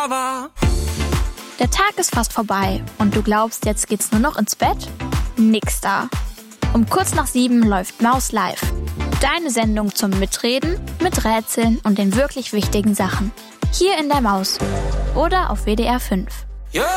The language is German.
war. Der Tag ist fast vorbei und du glaubst, jetzt geht's nur noch ins Bett? Nix da. Um kurz nach 7 läuft Maus Live. Deine Sendung zum Mitreden, mit Rätseln und den wirklich wichtigen Sachen. Hier in der Maus oder auf WDR 5.